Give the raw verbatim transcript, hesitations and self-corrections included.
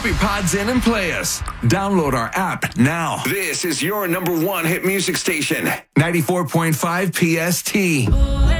Drop your pods in and play us. Download our app now. This is your number one hit music station, ninety-four point five P S T.